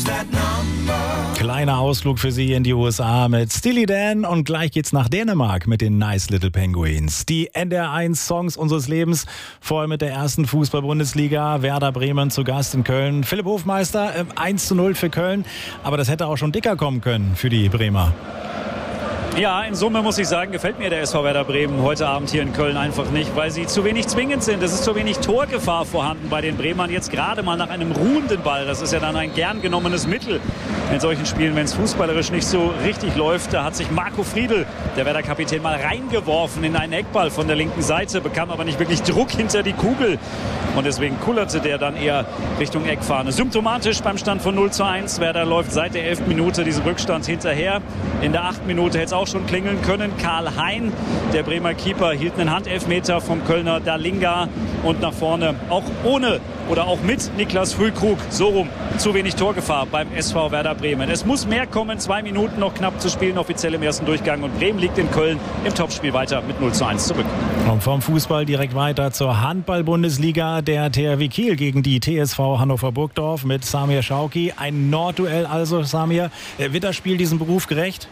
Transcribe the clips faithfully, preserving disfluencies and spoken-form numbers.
Kleiner Ausflug für Sie in die U S A mit Steely Dan und gleich geht's nach Dänemark mit den Nice Little Penguins. Die N D R eins Songs unseres Lebens, vorher mit der ersten Fußball-Bundesliga, Werder Bremen zu Gast in Köln. Philipp Hofmeister, äh, eins zu null für Köln, aber das hätte auch schon dicker kommen können für die Bremer. Ja, in Summe muss ich sagen, gefällt mir der S V Werder Bremen heute Abend hier in Köln einfach nicht, weil sie zu wenig zwingend sind. Es ist zu wenig Torgefahr vorhanden bei den Bremern. Jetzt gerade mal nach einem ruhenden Ball. Das ist ja dann ein gern genommenes Mittel in solchen Spielen, wenn es fußballerisch nicht so richtig läuft. Da hat sich Marco Friedl, der Werder-Kapitän, mal reingeworfen in einen Eckball von der linken Seite, bekam aber nicht wirklich Druck hinter die Kugel. Und deswegen kullerte der dann eher Richtung Eckfahne. Symptomatisch beim Stand von null zu eins. Werder läuft seit der elften Minute diesem Rückstand hinterher. In der achten Minute hätte es auch schon klingeln können. Karl Hein, der Bremer Keeper, hielt einen Handelfmeter vom Kölner Dalinga. Und nach vorne, auch ohne oder auch mit Niklas Füllkrug, so rum, zu wenig Torgefahr beim S V Werder Bremen. Es muss mehr kommen, zwei Minuten noch knapp zu spielen, offiziell im ersten Durchgang. Und Bremen liegt in Köln im Topspiel weiter mit null zu eins zurück. Und vom Fußball direkt weiter zur Handball-Bundesliga. Der T H W Kiel gegen die T S V Hannover-Burgdorf mit Samir Schauki. Ein Nordduell also, Samir. Wird das Spiel diesem Beruf gerecht?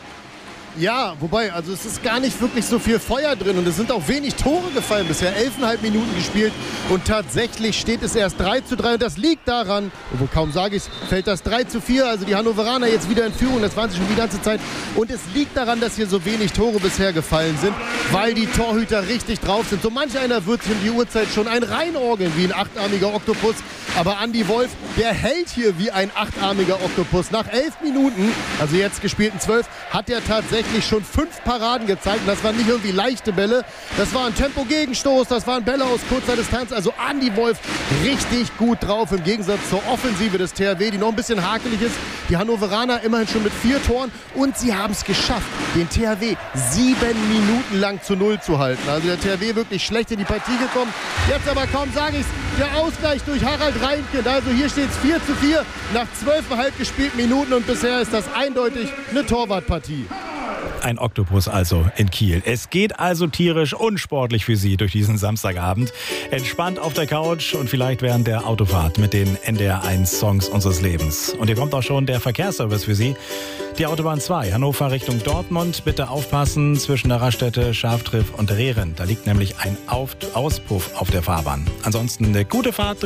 Ja, wobei, also es ist gar nicht wirklich so viel Feuer drin und es sind auch wenig Tore gefallen bisher. elfeinhalb Minuten gespielt und tatsächlich steht es erst drei zu drei und das liegt daran, obwohl kaum sage ich es, fällt das drei zu vier, also die Hannoveraner jetzt wieder in Führung, das waren sie schon die ganze Zeit. Und es liegt daran, dass hier so wenig Tore bisher gefallen sind, weil die Torhüter richtig drauf sind. So manch einer wird sich um die Uhrzeit schon ein reinorgeln wie ein achtarmiger Oktopus, aber Andi Wolf, der hält hier wie ein achtarmiger Oktopus. Nach elf Minuten, also jetzt gespielten zwölf, hat er tatsächlich schon fünf Paraden gezeigt. Und das waren nicht irgendwie leichte Bälle. Das war ein Tempo-Gegenstoß, das waren Bälle aus kurzer Distanz. Also Andi Wolf richtig gut drauf im Gegensatz zur Offensive des T H W, die noch ein bisschen hakelig ist. Die Hannoveraner immerhin schon mit vier Toren und sie haben es geschafft, den T H W sieben Minuten lang zu null zu halten. Also der T H W wirklich schlecht in die Partie gekommen. Jetzt aber kaum sage ich es, der Ausgleich durch Harald Reinkind. Also hier steht es vier zu vier nach zwölfeinhalb gespielten Minuten und bisher ist das eindeutig eine Torwartpartie. Ein Oktopus also in Kiel. Es geht also tierisch und sportlich für Sie durch diesen Samstagabend. Entspannt auf der Couch und vielleicht während der Autofahrt mit den N D R eins Songs unseres Lebens. Und hier kommt auch schon der Verkehrsservice für Sie. Die Autobahn zwei, Hannover Richtung Dortmund. Bitte aufpassen zwischen der Raststätte Schaftriff und Rehren. Da liegt nämlich ein Auf- Auspuff auf der Fahrbahn. Ansonsten eine gute Fahrt.